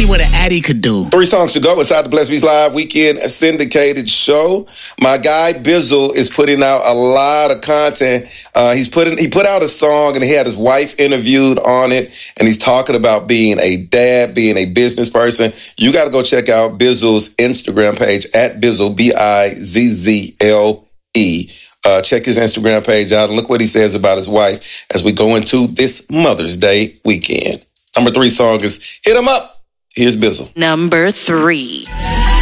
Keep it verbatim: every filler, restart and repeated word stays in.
what an Addy could do. Three songs to go inside the Blessed Beats Live Weekend syndicated show. My guy Bizzle is putting out a lot of content. Uh, he's putting he put out a song and he had his wife interviewed on it, and he's talking about being a dad, being a business person. You got to go check out Bizzle's Instagram page at Bizzle, B I Z Z L E. Uh, check his Instagram page out and look what he says about his wife as we go into this Mother's Day weekend. Number three song is Hit 'Em Up. Here's Bizzle. Number three.